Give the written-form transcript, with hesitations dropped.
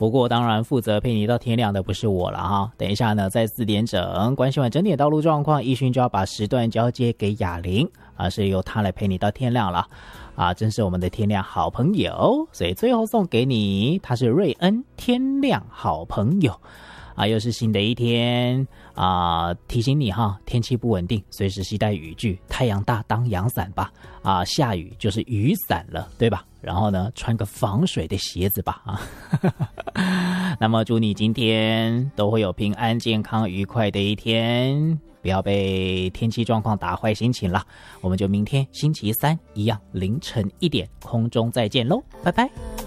不过当然负责陪你到天亮的不是我了哈。等一下呢，在4点整关心完整点道路状况，奕迅就要把时段交接给雅玲啊，是由他来陪你到天亮了啊，真是我们的天亮好朋友。所以最后送给你，他是瑞恩天亮好朋友啊，又是新的一天啊，提醒你哈，天气不稳定，随时携带雨具，太阳大当阳伞吧啊，下雨就是雨伞了，对吧？然后呢，穿个防水的鞋子吧啊。那么祝你今天都会有平安、健康、愉快的一天，不要被天气状况打坏心情了。我们就明天星期三一样凌晨1点空中再见喽，拜拜。